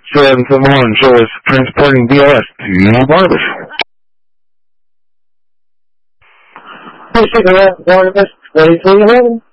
771 shows transporting BLS to Barnabas. Barnabas 2311.